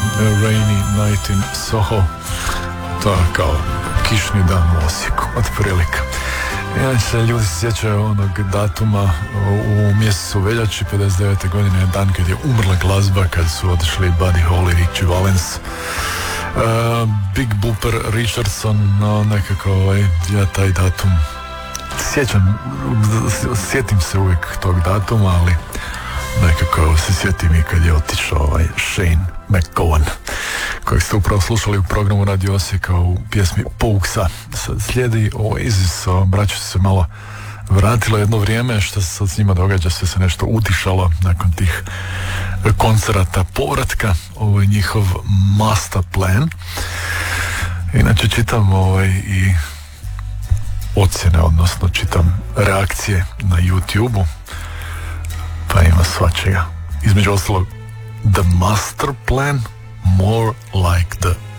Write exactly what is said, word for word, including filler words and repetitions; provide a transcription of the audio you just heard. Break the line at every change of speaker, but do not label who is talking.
Rainy Night in Soho. To je kao kišni dan u Osijeku, otprilike. Inače, ljudi se sjećaju onog datuma u mjesecu veljači pedeset devete godine, dan kad je umrla glazba, kad su otišli Buddy Holly, Richie Valens, uh, Big Booper Richardson, no nekako ovaj, ja taj datum sjećam, sjetim se uvijek tog datuma, ali nekako se sjetim i kad je otišao ovaj Shane McGowan, kojeg ste upravo slušali u programu Radio Osijeka u pjesmi Pouksa. Sad slijedi Oasis, braća su se malo vratilo jedno vrijeme, što se sad s njima događa, sve se nešto utišalo nakon tih koncerata povratka. Ovo je njihov master plan. Inače čitam ovaj i ocjene, odnosno čitam reakcije na YouTube-u, pa ima svačega. Između ostalog, the master plan more like the